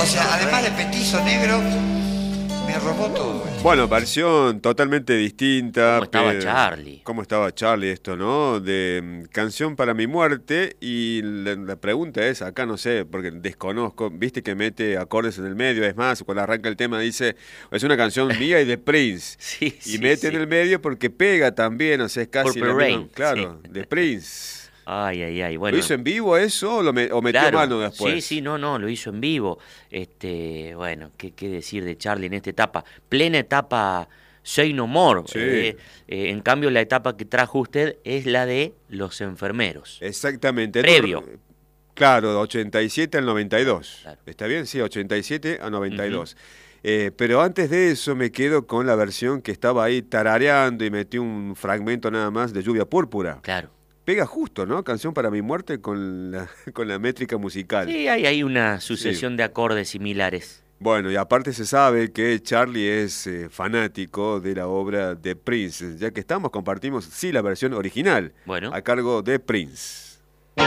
O sea, además de petizo negro, me robó todo. Bueno, versión totalmente distinta. ¿Cómo estaba Charlie? ¿Cómo estaba Charlie esto, no? De Canción para mi muerte. Y la pregunta es, acá no sé, porque desconozco, viste que mete acordes en el medio. Es más, cuando arranca el tema dice, es una canción mía y de Prince. Sí, y mete en el medio porque pega también, o sea, es casi Purple la misma, Rain, claro, sí. de Prince. Ay, bueno. ¿Lo hizo en vivo eso o metió Claro, mano después? sí, no, lo hizo en vivo. Bueno, ¿qué decir de Charlie en esta etapa? Plena etapa Say No More. Sí. En cambio, la etapa que trajo usted es la de Los Enfermeros. Exactamente. Previo. Claro, 87 al 92. Claro. ¿Está bien? Sí, 87 a 92. Pero antes de eso me quedo con la versión que estaba ahí tarareando y metí un fragmento nada más de Lluvia Púrpura. Claro. Pega justo, ¿no? Canción para mi muerte con la métrica musical. Sí, hay una sucesión de acordes similares. Bueno, y aparte se sabe que Charlie es fanático de la obra de Prince. Ya que estamos, compartimos, sí, la versión original. Bueno. A cargo de Prince.